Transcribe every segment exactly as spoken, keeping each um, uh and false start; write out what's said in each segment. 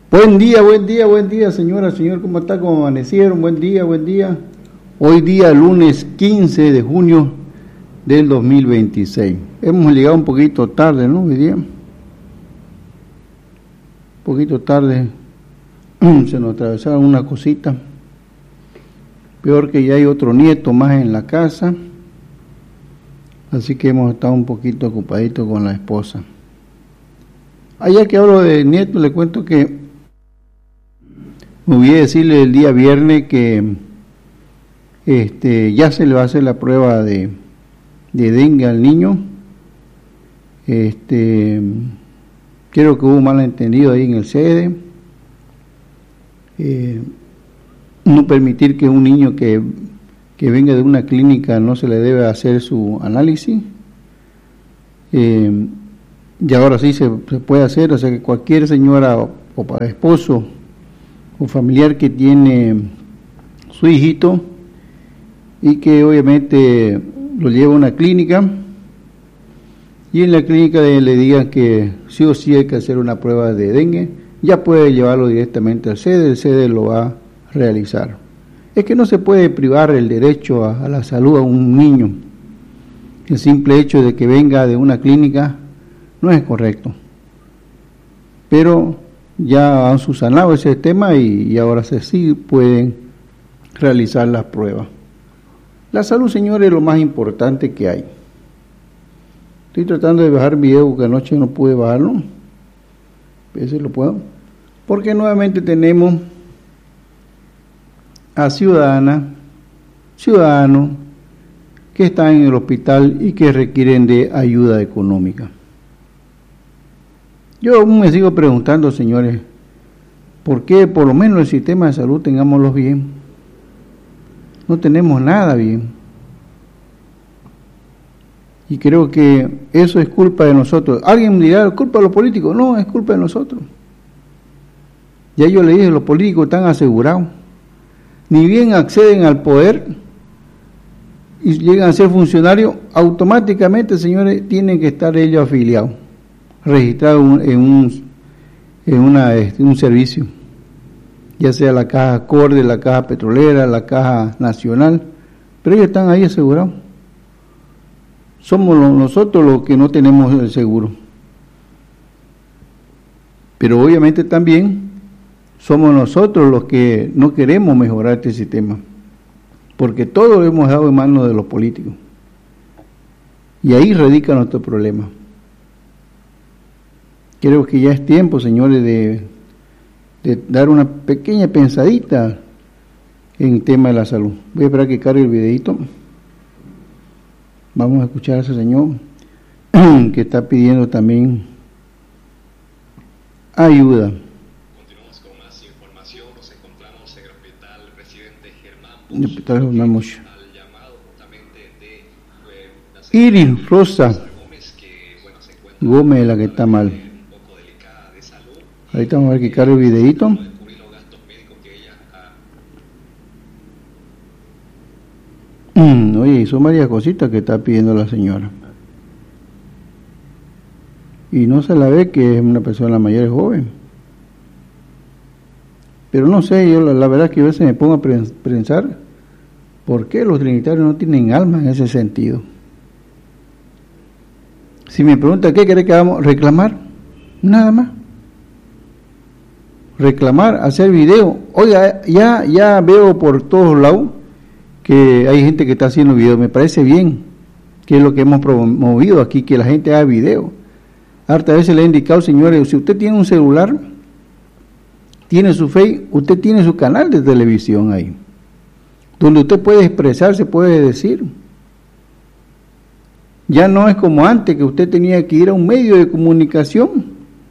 Buen día, buen día, buen día, señora, señor, ¿cómo está? ¿Cómo amanecieron? Buen día, buen día. Hoy día, lunes quince de junio del dos mil veintiséis. Hemos llegado un poquito tarde, ¿no? Hoy día. Un poquito tarde. Se nos atravesaron una cosita. Peor que ya hay otro nieto más en la casa. Así que hemos estado un poquito ocupaditos con la esposa. Allá que hablo de nieto, le cuento que me olvidé decirle el día viernes que este, ya se le va a hacer la prueba de, de dengue al niño. Este, creo que hubo un malentendido ahí en el sede. Eh, no permitir que un niño que, que venga de una clínica no se le debe hacer su análisis. Eh, y ahora sí se, se puede hacer, o sea que cualquier señora o, o para esposo o familiar que tiene su hijito y que obviamente lo lleva a una clínica y en la clínica le digan que sí o sí hay que hacer una prueba de dengue, ya puede llevarlo directamente al sede, el sede lo va a realizar. Es que no se puede privar el derecho a, a la salud a un niño. El simple hecho de que venga de una clínica no es correcto. Pero ya han subsanado ese tema y, y ahora se sí pueden realizar las pruebas. La salud, señores, es lo más importante que hay. Estoy tratando de bajar video porque anoche no pude bajarlo. A veces lo puedo. Porque nuevamente tenemos a ciudadanas, ciudadanos que están en el hospital y que requieren de ayuda económica. Yo aún me sigo preguntando, señores, ¿por qué por lo menos el sistema de salud tengámoslo bien? No tenemos nada bien. Y creo que eso es culpa de nosotros. Alguien me dirá, ¿es culpa de los políticos? No, es culpa de nosotros. Ya yo le dije, los políticos están asegurados. Ni bien acceden al poder y llegan a ser funcionarios, automáticamente, señores, tienen que estar ellos afiliados, registrados en un, en una, en un servicio, ya sea la Caja Acorde, la Caja Petrolera, la Caja Nacional, pero ellos están ahí asegurados. Somos nosotros los que no tenemos el seguro. Pero obviamente también somos nosotros los que no queremos mejorar este sistema, porque todo lo hemos dado en manos de los políticos. Y ahí radica nuestro problema. Creo que ya es tiempo, señores, de, de dar una pequeña pensadita en el tema de la salud. Voy a esperar que cargue el videito. Vamos a escuchar a ese señor que está pidiendo también ayuda. Continuamos con más información. Nos encontramos en el hospital Presidente Germán El hospital Germán Bush. Al llamado justamente de eh, la Iris Rosa Gómez, que bueno, se encuentra Gómez, la que está mal. un poco delicada de salud. Ahorita vamos a ver que cargue el videito. No descubrir los gastos médicos que ella ha Mm, oye, son varias cositas que está pidiendo la señora. Y no se la ve que es una persona mayor y joven. Pero no sé, yo la, la verdad es que a veces me pongo a pensar por qué los trinitarios no tienen alma en ese sentido. Si me pregunta qué quiere que hagamos, reclamar, nada más. Reclamar, hacer video. Oiga, ya, ya veo por todos lados que hay gente que está haciendo video, me parece bien, que es lo que hemos promovido aquí, que la gente haga video. Harta veces le he indicado, señores, si usted tiene un celular, tiene su Face, usted tiene su canal de televisión ahí, donde usted puede expresarse, puede decir. Ya no es como antes, que usted tenía que ir a un medio de comunicación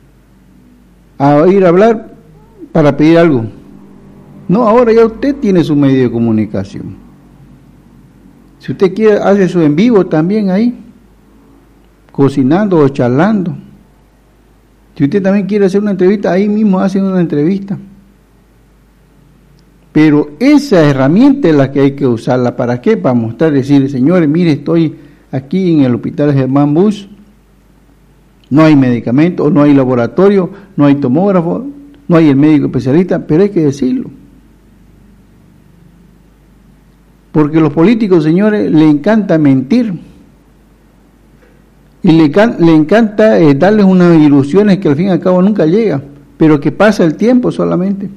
a ir a hablar para pedir algo. No, ahora ya usted tiene su medio de comunicación. Si usted quiere, hace su en vivo también ahí, cocinando o charlando. Si usted también quiere hacer una entrevista, ahí mismo hace una entrevista. Pero esa herramienta es la que hay que usarla. ¿Para qué? Para mostrar, decir, señores, mire, estoy aquí en el hospital Germán Bush, no hay medicamento, no hay laboratorio, no hay tomógrafo, no hay el médico especialista, pero hay que decirlo. Porque los políticos, señores, le encanta mentir. Y le, le encanta eh, darles unas ilusiones que al fin y al cabo nunca llegan, pero que pasa el tiempo solamente.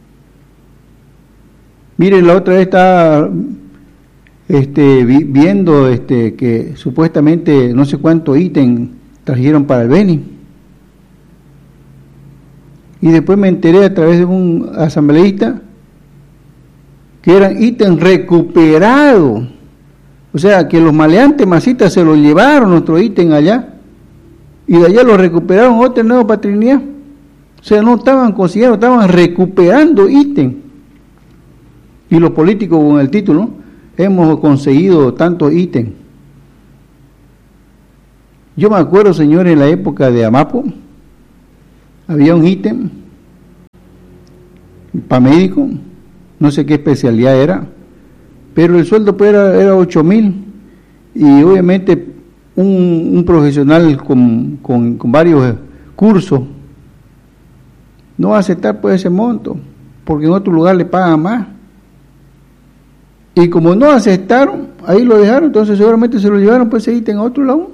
Miren, la otra vez estaba este, vi, viendo este, que supuestamente no sé cuánto ítem trajeron para el Beni. Y después me enteré a través de un asambleísta que eran ítems recuperados. O sea, que los maleantes masitas se los llevaron nuestro ítem allá y de allá lo recuperaron otro nuevo patrinidad. O sea, no estaban consiguiendo, estaban recuperando ítem. Y los políticos con el título, ¿no? Hemos conseguido tantos ítems. Yo me acuerdo, señores, en la época de Amapo, había un ítem para médico, no sé qué especialidad era, pero el sueldo pues era, era ocho mil, y obviamente un, un profesional con, con, con varios cursos no va a aceptar pues ese monto, porque en otro lugar le pagan más. Y como no aceptaron, ahí lo dejaron, entonces seguramente se lo llevaron pues ese ítem a otro lado.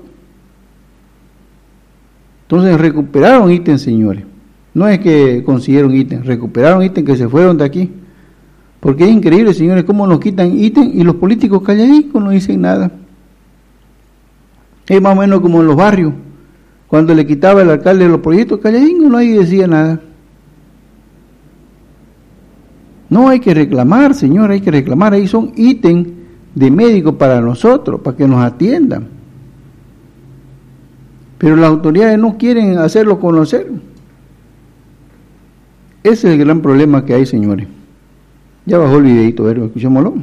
Entonces recuperaron ítem, señores. No es que consiguieron ítem, recuperaron ítem que se fueron de aquí. Porque es increíble, señores, cómo nos quitan ítem y los políticos calladitos no dicen nada. Es más o menos como en los barrios, cuando le quitaba el alcalde los proyectos, calladitos nadie decía nada. No hay que reclamar, señor, hay que reclamar. Ahí son ítems de médico para nosotros, para que nos atiendan. Pero las autoridades no quieren hacerlo conocer. Ese es el gran problema que hay, señores. Ya bajó el videito, a ver, escuchémoslo.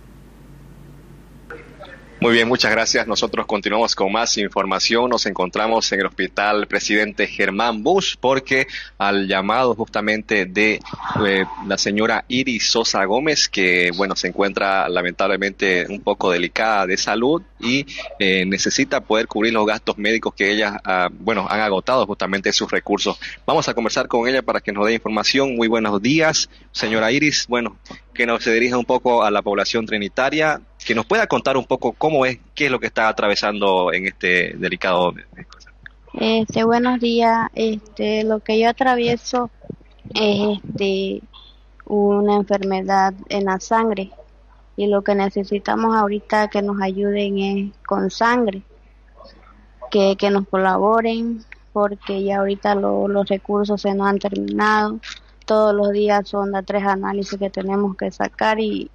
Muy bien, muchas gracias. Nosotros continuamos con más información. Nos encontramos en el Hospital Presidente Germán Bush porque al llamado justamente de eh, la señora Iris Sosa Gómez, que bueno, se encuentra lamentablemente un poco delicada de salud y eh, necesita poder cubrir los gastos médicos que ella, ah, bueno, han agotado justamente sus recursos. Vamos a conversar con ella para que nos dé información. Muy buenos días, señora Iris. Bueno, que nos se dirija un poco a la población trinitaria, que nos pueda contar un poco cómo es, qué es lo que está atravesando en este delicado. Este, buenos días. Este, lo que yo atravieso es este una enfermedad en la sangre y lo que necesitamos ahorita que nos ayuden es con sangre, que, que nos colaboren, porque ya ahorita lo, los recursos se nos han terminado. Todos los días son de tres análisis que tenemos que sacar y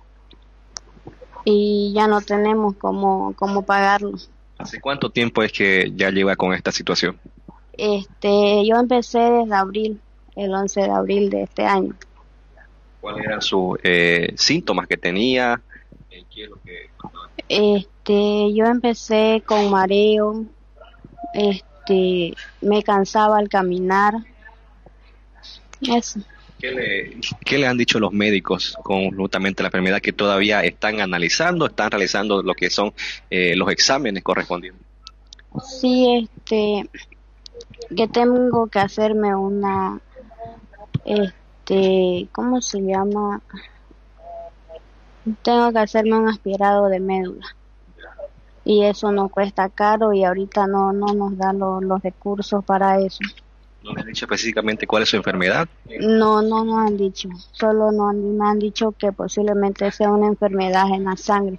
y ya no tenemos cómo, cómo pagarlo. ¿Hace cuánto tiempo es que ya lleva con esta situación? Este, yo empecé desde abril, el once de abril de este año. ¿Cuáles eran sus eh, síntomas que tenía? ¿Qué es lo que... Este, yo empecé con mareo, este, me cansaba al caminar, eso. ¿Qué le, ¿Qué le han dicho los médicos con justamente la enfermedad que todavía están analizando, están realizando lo que son eh, los exámenes correspondientes? Sí, este, que tengo que hacerme una, este, ¿cómo se llama? Tengo que hacerme un aspirado de médula. Y eso no cuesta caro y ahorita no, no nos dan lo, los recursos para eso. ¿No me han dicho específicamente cuál es su enfermedad? No, no nos han dicho. Solo no, me han dicho que posiblemente sea una enfermedad en la sangre.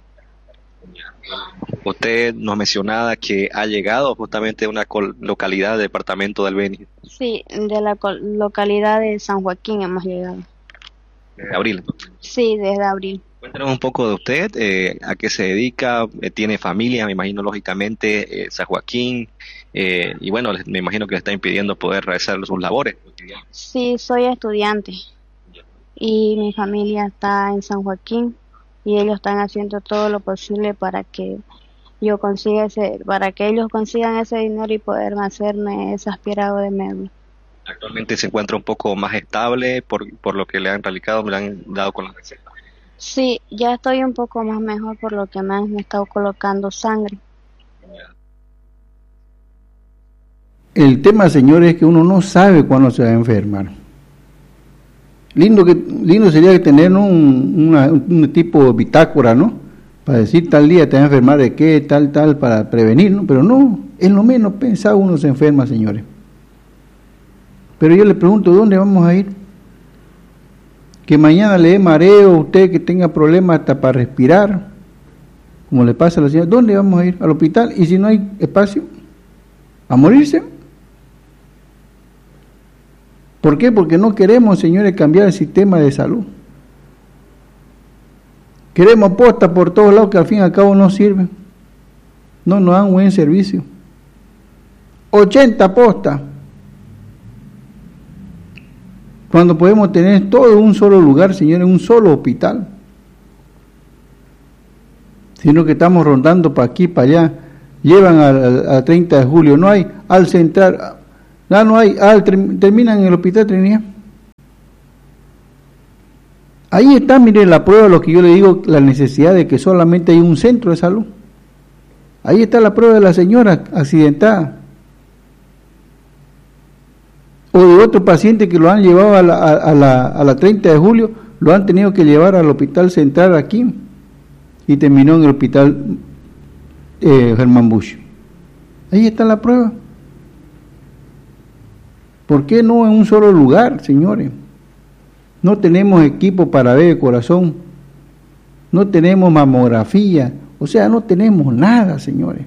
Usted nos mencionaba que ha llegado justamente a una localidad del departamento del Beni. Sí, de la localidad de San Joaquín hemos llegado. ¿Desde abril? Sí, desde abril. Cuéntanos un poco de usted, eh, a qué se dedica, eh, tiene familia, me imagino lógicamente, eh, San Joaquín, eh, y bueno, me imagino que le está impidiendo poder realizar sus labores. Sí, soy estudiante y mi familia está en San Joaquín y ellos están haciendo todo lo posible para que yo consiga ese, para que ellos consigan ese dinero y poder hacerme ese aspirado de médula. Actualmente se encuentra un poco más estable por, por lo que le han realizado, me le han dado con la receta. Sí, ya estoy un poco más mejor por lo que me han estado colocando sangre. El tema, señores, es que uno no sabe cuándo se va a enfermar. Lindo que lindo sería que tener, ¿no?, un, una, un tipo de bitácora, ¿no?, para decir tal día te vas a enfermar de qué, tal, tal, para prevenir, ¿no? Pero no, en lo menos pensado uno se enferma, señores. Pero yo le pregunto, ¿dónde vamos a ir? Que mañana le dé mareo, usted que tenga problemas hasta para respirar, como le pasa a la señora, ¿dónde vamos a ir? ¿Al hospital? ¿Y si no hay espacio? ¿A morirse? ¿Por qué? Porque no queremos, señores, cambiar el sistema de salud. Queremos postas por todos lados que al fin y al cabo no sirven. No nos dan buen servicio. ochenta postas. Cuando podemos tener todo en un solo lugar, señores, un solo hospital. Sino que estamos rondando para aquí, para allá. Llevan al treinta de julio, no hay, al central, ya no hay, al, terminan en el hospital Trinidad. Ahí está, mire, la prueba de lo que yo le digo, la necesidad de que solamente hay un centro de salud. Ahí está la prueba de la señora accidentada. O de otro paciente que lo han llevado a la, a, a la, a la treinta de julio, lo han tenido que llevar al hospital central aquí y terminó en el hospital eh, Germán Bush. Ahí está la prueba. ¿Por qué no en un solo lugar, señores? No tenemos equipo para ver el corazón, no tenemos mamografía, o sea, no tenemos nada, señores.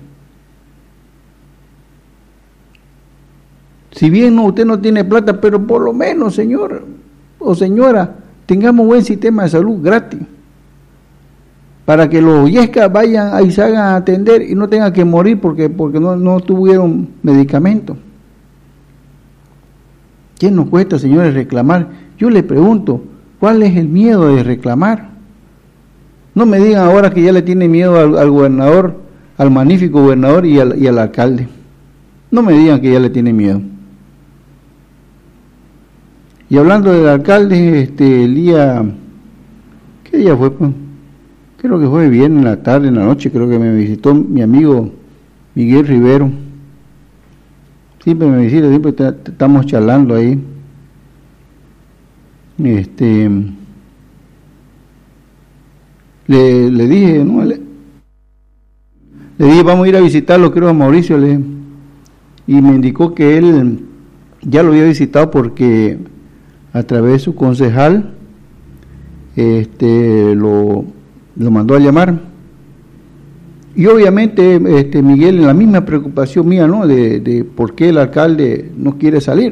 Si bien no, usted no tiene plata, pero por lo menos, señor o señora, tengamos buen sistema de salud gratis, para que los yescas vayan ahí, se hagan a atender y no tengan que morir porque, porque no, no tuvieron medicamentos. ¿Qué nos cuesta, señores, reclamar? Yo le pregunto, ¿cuál es el miedo de reclamar? No me digan ahora que ya le tiene miedo al, al gobernador, al magnífico gobernador y al, y al alcalde. No me digan que ya le tiene miedo. Y hablando del alcalde, este, el día, ¿qué día fue? Pues? Creo que fue bien en la tarde, en la noche, creo que me visitó mi amigo Miguel Rivero. Siempre me visita, siempre te, te estamos charlando ahí. Este, le, le dije, ¿no? Le, le dije, vamos a ir a visitarlo, creo, a Mauricio, le, y me indicó que él ya lo había visitado porque a través de su concejal este, lo, lo mandó a llamar. Y obviamente este, Miguel en la misma preocupación mía, ¿no?, de, de por qué el alcalde no quiere salir.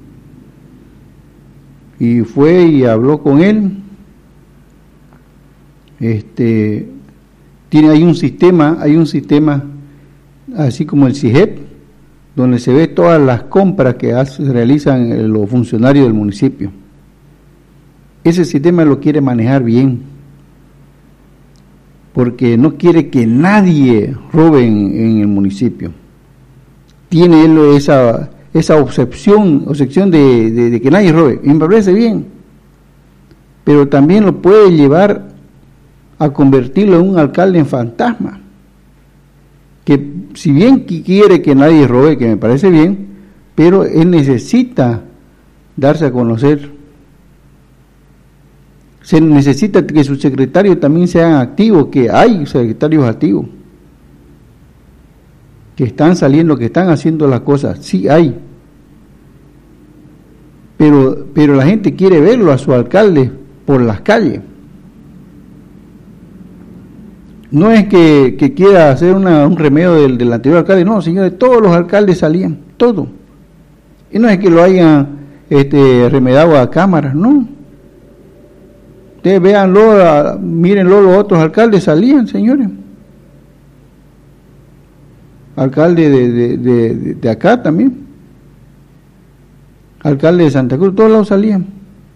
Y fue y habló con él. Este, tiene ahí un sistema, hay un sistema así como el C I G E P, donde se ve todas las compras que hace, realizan los funcionarios del municipio. Ese sistema lo quiere manejar bien, porque no quiere que nadie robe en, en el municipio. Tiene él esa, esa obsesión, obsesión de, de, de que nadie robe, y me parece bien, pero también lo puede llevar a convertirlo en un alcalde en fantasma, que si bien quiere que nadie robe, que me parece bien, pero él necesita darse a conocer. Se necesita que sus secretarios también sean activos, que hay secretarios activos, que están saliendo, que están haciendo las cosas, sí hay. Pero, pero la gente quiere verlo a su alcalde por las calles. No es que, que quiera hacer una, un remedio del, del anterior alcalde, no, señores, todos los alcaldes salían, todos. Y no es que lo hayan este, remedado a cámaras, no. Ustedes véanlo, mírenlo, los otros alcaldes salían, señores. Alcalde de, de, de, de acá también. Alcalde de Santa Cruz, todos lados salían.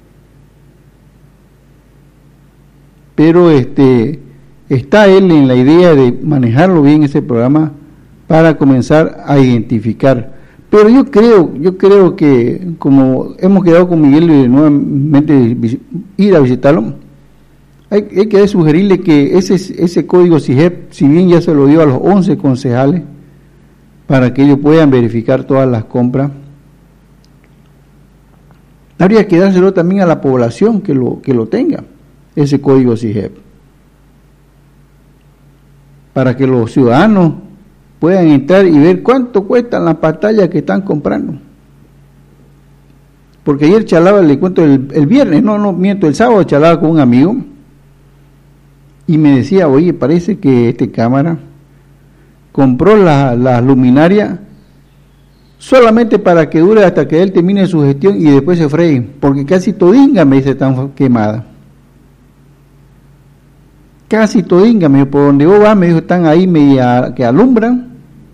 Pero este está él en la idea de manejarlo bien ese programa para comenzar a identificar. Pero yo creo, yo creo que como hemos quedado con Miguel de nuevamente ir a visitarlo, hay, hay que sugerirle que ese, ese código C I G E P, si bien ya se lo dio a los once concejales, para que ellos puedan verificar todas las compras, Habría que dárselo también a la población que lo, que lo tenga, ese código C I G E P, para que los ciudadanos puedan entrar y ver cuánto cuestan las pantallas que están comprando. Porque ayer charlaba, le cuento, el, el viernes, no, no, miento, el sábado charlaba con un amigo y me decía, oye, parece que este cámara compró las la luminarias solamente para que dure hasta que él termine su gestión y después se fregue, porque casi todinga me dice están quemadas. Casi todinga, me dijo, por donde vos vas, me dijo, están ahí media que alumbran,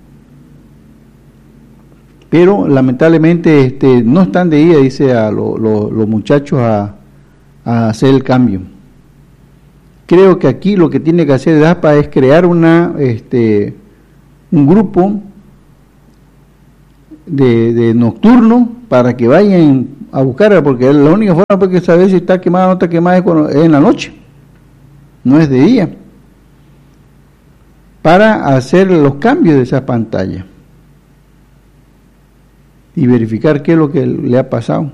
pero lamentablemente este, no están de día, dice a lo, lo, los muchachos a, a hacer el cambio. Creo que aquí lo que tiene que hacer D A S P A es crear una este un grupo de, de nocturno para que vayan a buscarla, porque la única forma de saber si está quemada o no está quemada es, cuando, es en la noche, no es de día, para hacer los cambios de esa pantalla y verificar qué es lo que le ha pasado.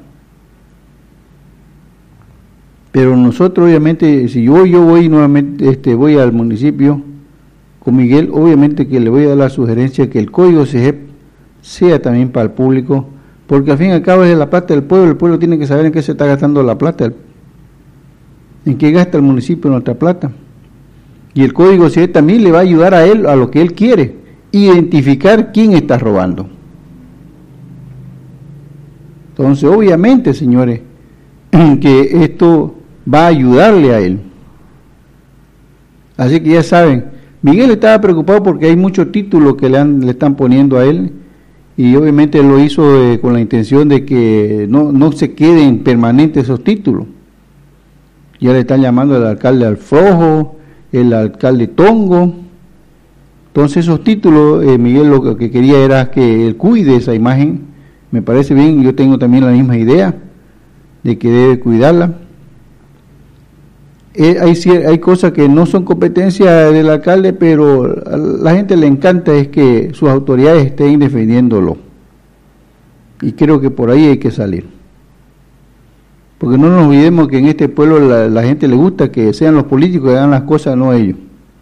Pero nosotros obviamente, si yo, yo voy nuevamente, este, voy al municipio con Miguel, obviamente que le voy a dar la sugerencia que el código C I G E P sea también para el público, porque al fin y al cabo es de la plata del pueblo, el pueblo tiene que saber en qué se está gastando la plata, en qué gasta el municipio nuestra plata. Y el código C I G E P también le va a ayudar a él, a lo que él quiere, identificar quién está robando. Entonces, obviamente, señores, que esto va a ayudarle a él. Así que ya saben, Miguel estaba preocupado porque hay muchos títulos que le, han, le están poniendo a él, y obviamente él lo hizo eh, con la intención de que no, no se queden permanentes esos títulos. Ya le están llamando al alcalde Alfrojo, el alcalde Tongo. Entonces esos títulos, eh, Miguel lo que quería era que él cuide esa imagen. Me parece bien, yo tengo también la misma idea de que debe cuidarla. Eh, hay, hay cosas que no son competencia del alcalde, pero a la gente le encanta es que sus autoridades estén defendiéndolo, y creo que por ahí hay que salir, porque no nos olvidemos que en este pueblo la, la gente le gusta que sean los políticos que hagan las cosas, no ellos.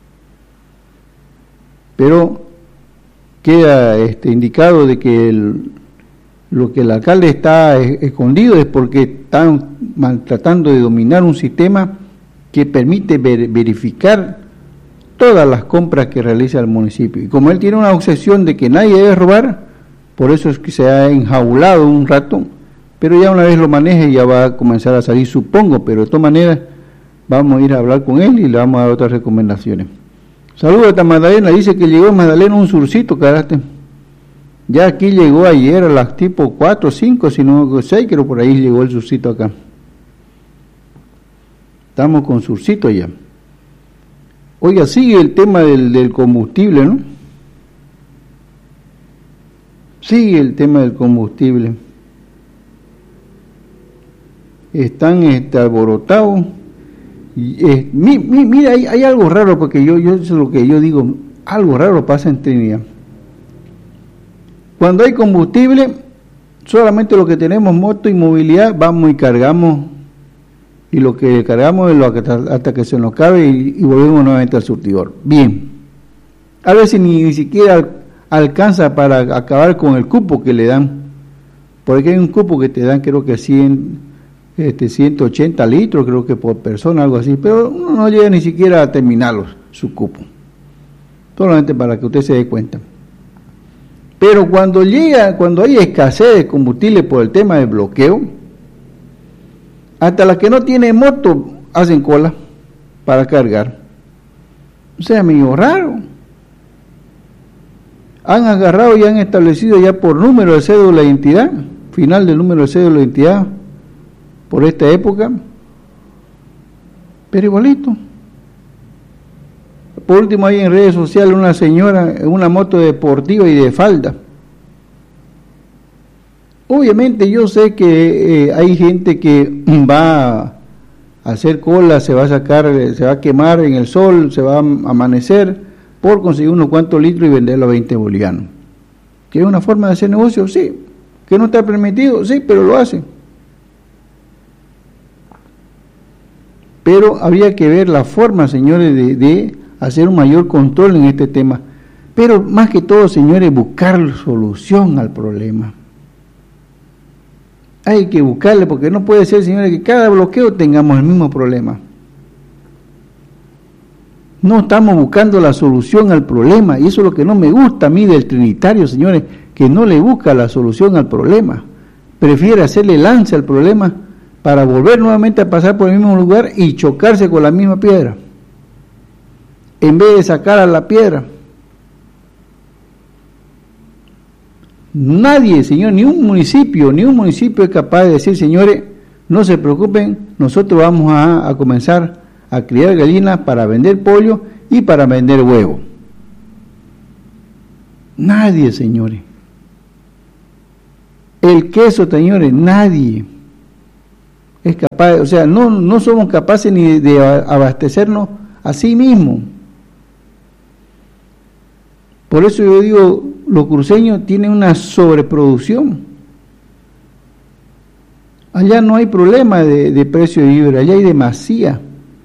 Pero queda este, indicado de que el, lo que el alcalde está escondido es porque están tratando de dominar un sistema que permite ver, verificar todas las compras que realiza el municipio. Y como él tiene una obsesión de que nadie debe robar, por eso es que se ha enjaulado un rato, pero ya una vez lo maneje ya va a comenzar a salir, supongo, pero de todas maneras vamos a ir a hablar con él y le vamos a dar otras recomendaciones. Saludos a Magdalena, dice que llegó a Magdalena un surcito, caraste. Ya aquí llegó ayer a las tipo cuatro, cinco, si no seis, creo por ahí llegó el surcito acá. Estamos con surcito ya. Oiga, sigue el tema del, del combustible, ¿no? Sigue el tema del combustible. Están este, alborotados. Eh, mi, mi, mira, hay, hay algo raro, porque yo, yo eso es lo que yo digo, algo raro pasa en Trinidad. Cuando hay combustible, solamente lo que tenemos moto y movilidad, vamos y cargamos, y lo que cargamos es lo que, hasta que se nos cabe y, y volvemos nuevamente al surtidor. Bien, a veces ni, ni siquiera alcanza para acabar con el cupo que le dan, porque hay un cupo que te dan creo que cien, este, ciento ochenta litros, creo que por persona, algo así, pero uno no llega ni siquiera a terminarlos, su cupo, solamente para que usted se dé cuenta. Pero cuando llega, cuando hay escasez de combustible por el tema del bloqueo, hasta las que no tienen moto hacen cola para cargar. O sea, medio raro. Han agarrado y han establecido ya por número de cédula de identidad, final del número de cédula de identidad por esta época, pero igualito. Por último, hay en redes sociales una señora en una moto deportiva y de falda. Obviamente yo sé que eh, hay gente que va a hacer cola, se va a sacar, se va a quemar en el sol, se va a amanecer por conseguir unos cuantos litros y venderlo a veinte bolivianos. ¿Que es una forma de hacer negocio? Sí. ¿Que no está permitido? Sí, pero lo hace. pero habría que ver la forma, señores, de, de hacer un mayor control en este tema. Pero más que todo, señores, buscar solución al problema. Hay que buscarle, porque no puede ser, señores, que cada bloqueo tengamos el mismo problema. No estamos buscando la solución al problema, y eso es lo que no me gusta a mí del trinitario, señores, que no le busca la solución al problema. Prefiere hacerle lance al problema para volver nuevamente a pasar por el mismo lugar y chocarse con la misma piedra, en vez de sacar a la piedra. Nadie, señor, ni un municipio, ni un municipio es capaz de decir, señores, no se preocupen, nosotros vamos a, a comenzar a criar gallinas para vender pollo y para vender huevo. Nadie, señores. El queso, señores, nadie es capaz, o sea, no, no somos capaces ni de abastecernos a sí mismos. Por eso yo digo, los cruceños tienen una sobreproducción. Allá no hay problema de, de precio libre, allá hay demasía.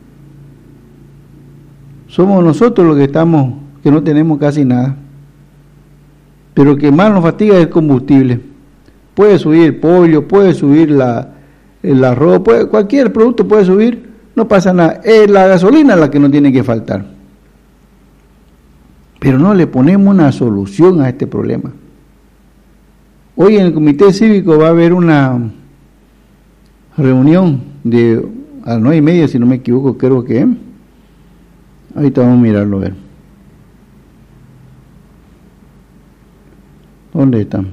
Somos nosotros los que estamos, que no tenemos casi nada. Pero lo que más nos fatiga es el combustible. Puede subir el pollo, puede subir la, el arroz, puede, cualquier producto puede subir, no pasa nada. Es la gasolina la que no tiene que faltar. Pero no le ponemos una solución a este problema. Hoy en el Comité Cívico va a haber una reunión de a las nueve y media, si no me equivoco, creo que es. Ahorita vamos a mirarlo a ver. ¿Dónde están?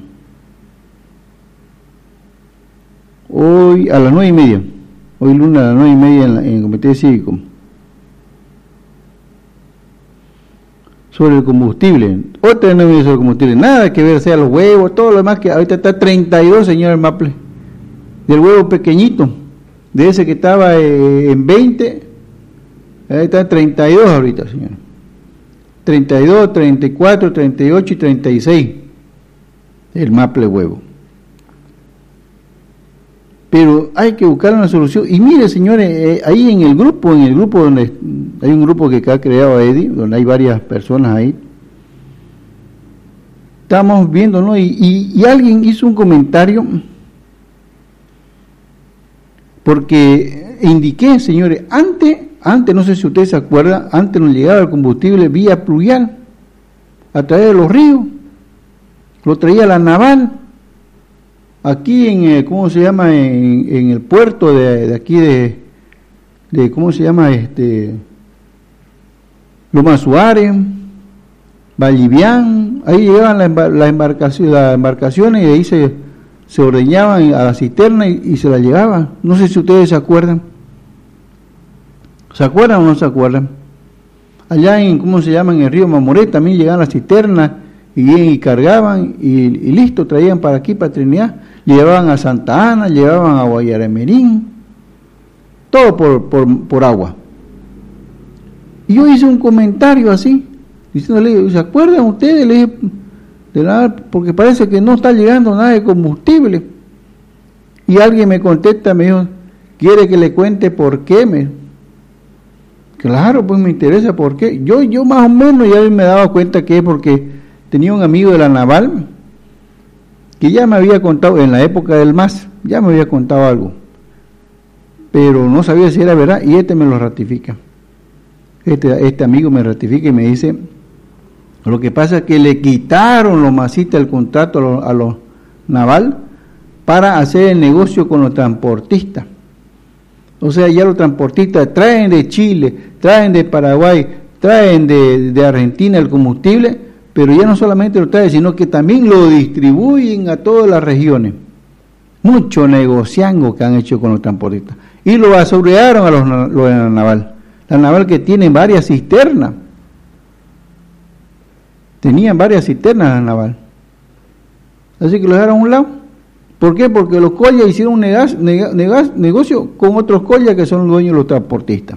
Hoy a las nueve y media. Hoy lunes a las nueve y media en, la, en el Comité Cívico. Sobre el combustible. Otra no sobre el combustible. Nada que ver, sea los huevos, todo lo demás que ahorita está treinta y dos, señor Maple. Del huevo pequeñito. De ese que estaba eh, en veinte. Ahí está treinta y dos ahorita, señor. treinta y dos, treinta y cuatro, treinta y ocho y treinta y seis. El maple huevo. Pero hay que buscar una solución. Y mire, señores, eh, ahí en el grupo, en el grupo donde hay un grupo que ha creado Eddie, donde hay varias personas ahí, estamos viendo, ¿no? Y, y, y alguien hizo un comentario, porque indiqué, señores, antes, antes, no sé si ustedes se acuerdan, antes nos llegaba el combustible vía pluvial, a través de los ríos, lo traía la naval, aquí en, ¿cómo se llama?, en, en el puerto de, de aquí de, de, ¿cómo se llama?, este, Loma Suárez, Vallivián, ahí llegaban las la embarcaciones, las embarcaciones y ahí se, se ordeñaban a la cisterna y, y se la llevaban. No sé si ustedes se acuerdan. ¿Se acuerdan o no se acuerdan? Allá en, ¿cómo se llama?, en el río Mamoré también llegaban las cisternas y, y cargaban y, y listo, traían para aquí, para Trinidad, llevaban a Santa Ana, llevaban a Guayaramerín, todo por, por, por agua. Y yo hice un comentario así, diciéndole, ¿se acuerdan ustedes? Le dije, de nada, porque parece que no está llegando nada de combustible. Y alguien me contesta, me dijo, ¿quiere que le cuente por qué? Me, claro, pues me interesa por qué. Yo, yo más o menos ya me daba cuenta que es porque tenía un amigo de la naval que ya me había contado, en la época del M A S, ya me había contado algo, pero no sabía si era verdad, y este me lo ratifica. Este, este amigo me ratifica y me dice, lo que pasa es que le quitaron los masistas el contrato a los, a los naval para hacer el negocio con los transportistas. O sea, ya los transportistas traen de Chile, traen de Paraguay, traen de, de Argentina el combustible, pero ya no solamente lo traen, sino que también lo distribuyen a todas las regiones. Mucho negociango que han hecho con los transportistas. Y lo basurearon a los, los de la naval. La naval que tiene varias cisternas. Tenían varias cisternas la naval. Así que lo dejaron a un lado. ¿Por qué? Porque los collas hicieron un negas, negas, negas, negocio con otros collas que son los dueños de los transportistas.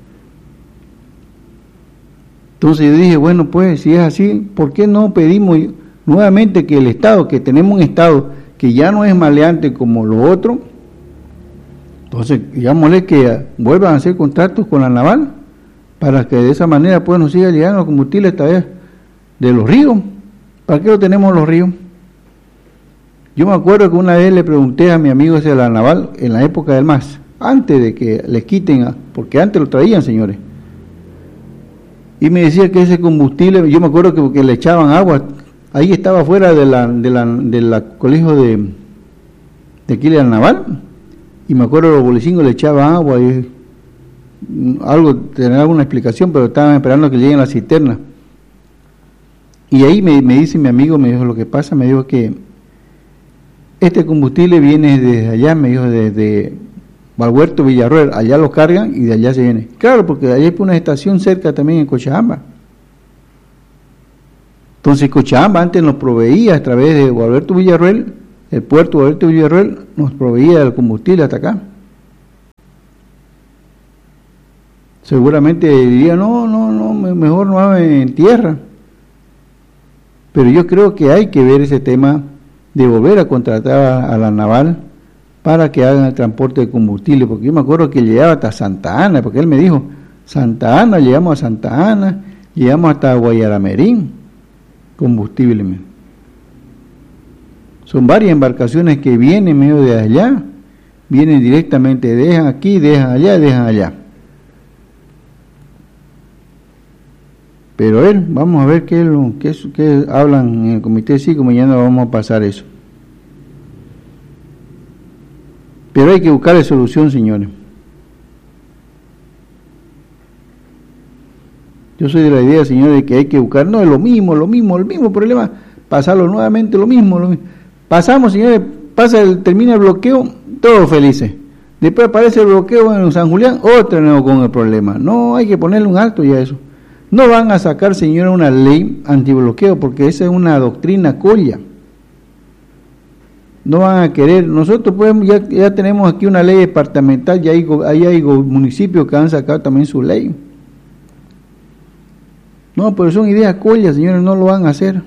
Entonces yo dije, bueno, pues si es así, ¿por qué no pedimos nuevamente que el Estado, que tenemos un Estado que ya no es maleante como lo otro, Entonces, digámosle que vuelvan a hacer contratos con la naval para que de esa manera pues nos siga llegando los combustibles esta vez de los ríos. ¿Para qué lo tenemos los ríos? Yo me acuerdo que una vez le pregunté a mi amigo ese de la naval, en la época del M A S, antes de que les quiten, a, porque antes lo traían, señores, y me decía que ese combustible, yo me acuerdo que, que le echaban agua, ahí estaba fuera de la, de la, de la colegio de, de aquí de la naval, y me acuerdo que los bolicingos le echaban agua, y algo, tener alguna explicación, pero estaban esperando que lleguen las cisternas. Y ahí me, me dice mi amigo, me dijo, lo que pasa, me dijo que este combustible viene desde allá, me dijo, desde Valhuerto, Villarroel, allá lo cargan y de allá se viene. Claro, porque allá hay una estación cerca también en Cochabamba. Entonces Cochabamba antes nos proveía a través de Valhuerto, Villarroel, el puerto de Valhuerto, Villarroel, nos proveía el combustible hasta acá. Seguramente diría, no, no, no, mejor no hagan en tierra. Pero yo creo que hay que ver ese tema de volver a contratar a la naval para que hagan el transporte de combustible, porque yo me acuerdo que llegaba hasta Santa Ana, porque él me dijo, Santa Ana, llegamos a Santa Ana, llegamos hasta Guayaramerín, combustible. Son varias embarcaciones que vienen medio de allá, vienen directamente, dejan aquí, dejan allá, dejan allá. Pero él, vamos a ver qué, lo, qué, qué hablan en el comité cinco, mañana vamos a pasar eso. Pero hay que buscarle solución, señores. Yo soy de la idea, señores, de que hay que buscar, no es lo mismo, lo mismo, el mismo problema, pasarlo nuevamente, lo mismo, lo mismo. Pasamos, señores, pasa el, termina el bloqueo, todos felices. Después aparece el bloqueo en San Julián, otro nuevo con el problema. No, hay que ponerle un alto ya a eso. No van a sacar, señores, una ley antibloqueo, porque esa es una doctrina colla. No van a querer, nosotros podemos, ya, ya tenemos aquí una ley departamental, ya hay, ahí hay municipios que han sacado también su ley. No, pero son ideas collas, señores, no lo van a hacer.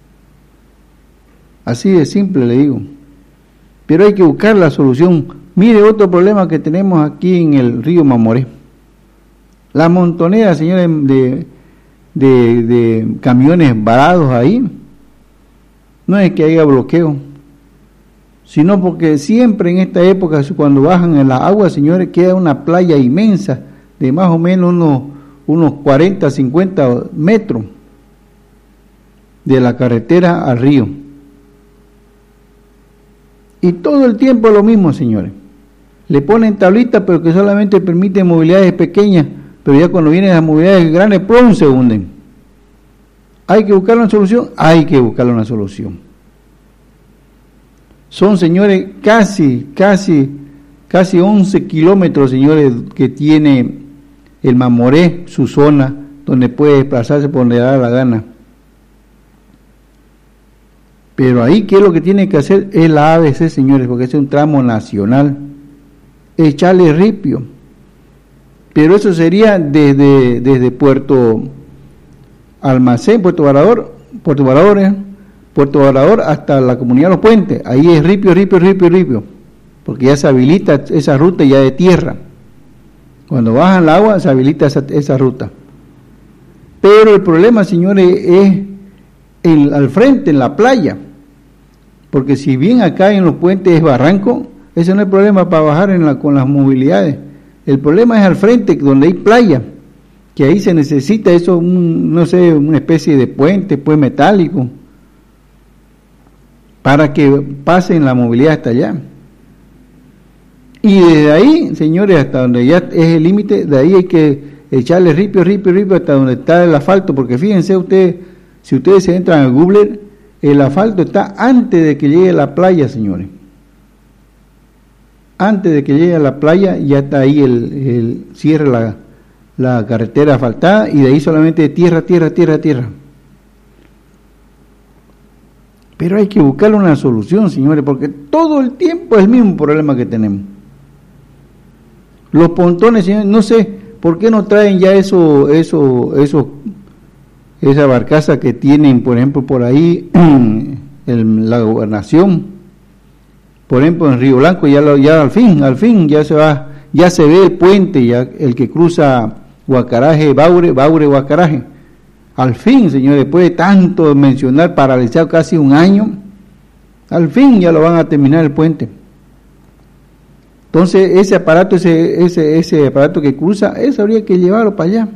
Así de simple le digo. Pero hay que buscar la solución. Mire otro problema que tenemos aquí en el río Mamoré. La montonera, señores, de, de, de camiones varados ahí, no es que haya bloqueo, sino porque siempre en esta época, cuando bajan en la agua, señores, queda una playa inmensa de más o menos unos, unos cuarenta, cincuenta metros de la carretera al río. Y todo el tiempo lo mismo, señores. Le ponen tablitas, pero que solamente permiten movilidades pequeñas, pero ya cuando vienen las movilidades grandes, ¡plum!, se hunden. ¿Hay que buscar una solución? Hay que buscar una solución. Son, señores, casi, casi, casi once kilómetros, señores, que tiene el Mamoré, su zona, donde puede desplazarse por donde le da la gana. Pero ahí, ¿qué es lo que tiene que hacer? Es la A B C, señores, porque es un tramo nacional. Echarle ripio. Pero eso sería desde, desde Puerto Almacén, Puerto Varador, Puerto Varador, ¿eh? Puerto Varador hasta la comunidad de Los Puentes. Ahí es ripio, ripio, ripio, ripio. Porque ya se habilita esa ruta ya de tierra. Cuando baja el agua, se habilita esa, esa ruta. Pero el problema, señores, es el, al frente, en la playa. Porque si bien acá en Los Puentes es barranco, ese no es problema para bajar en la, con las movilidades. El problema es al frente, donde hay playa, que ahí se necesita eso, un, no sé, una especie de puente, pues metálico, para que pasen la movilidad hasta allá. Y desde ahí, señores, hasta donde ya es el límite, de ahí hay que echarle ripio, ripio, ripio, hasta donde está el asfalto, porque fíjense ustedes, si ustedes se entran al Google, el asfalto está antes de que llegue a la playa, señores. Antes de que llegue a la playa ya está ahí el, el cierre la, la carretera asfaltada y de ahí solamente tierra, tierra, tierra, tierra. Pero hay que buscarle una solución, señores, porque todo el tiempo es el mismo problema que tenemos. Los pontones, señores, no sé por qué no traen ya eso, eso, eso, esa barcaza que tienen, por ejemplo, por ahí en la gobernación. Por ejemplo, en Río Blanco ya, lo, ya al fin, al fin ya se va, ya se ve el puente, ya el que cruza Guacaraje, Baure, Baure, Guacaraje. Al fin, señores, después de tanto mencionar, paralizado casi un año, al fin ya lo van a terminar el puente. Entonces, ese aparato, ese, ese, ese aparato que cruza, eso habría que llevarlo para allá.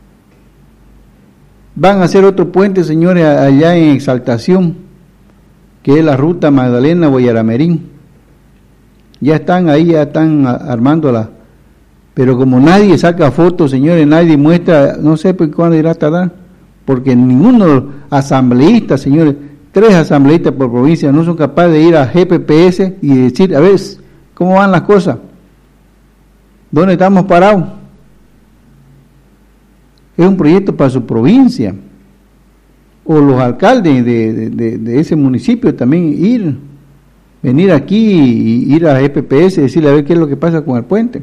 Van a hacer otro puente, señores, allá en Exaltación, que es la ruta Magdalena-Guayaramerín. Ya están ahí, ya están armándola. Pero como nadie saca fotos, señores, nadie muestra, no sé por cuándo irá a tardar, porque ninguno de los asambleístas, señores, tres asambleístas por provincia, no son capaces de ir a G P P S y decir, a ver, ¿cómo van las cosas? ¿Dónde estamos parados? Es un proyecto para su provincia. O los alcaldes de, de, de, de ese municipio también ir, venir aquí y ir a G P P S y decirle a ver qué es lo que pasa con el puente.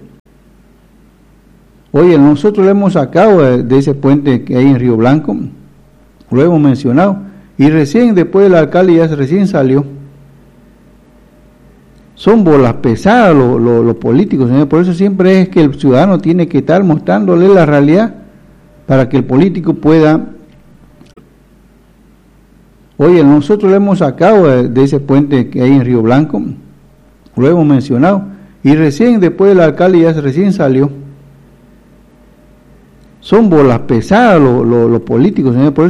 Oye, nosotros lo hemos sacado de, de ese puente que hay en Río Blanco, lo hemos mencionado, y recién después el alcalde ya recién salió. Son bolas pesadas los, los, los políticos, señor. Por eso siempre es que el ciudadano tiene que estar mostrándole la realidad para que el político pueda. Oye, nosotros lo hemos sacado de, de ese puente que hay en Río Blanco, lo hemos mencionado, y recién después el alcalde ya recién salió. Son bolas pesadas los, los, los políticos, señor. Por eso